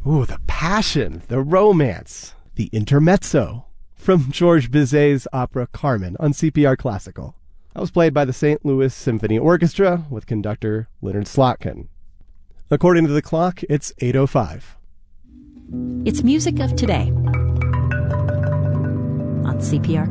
Ooh, the passion, the romance, the intermezzo from Georges Bizet's opera Carmen on CPR Classical. That was played by the St. Louis Symphony Orchestra with conductor Leonard Slotkin. According to the clock, it's 8:05. It's music of today on CPR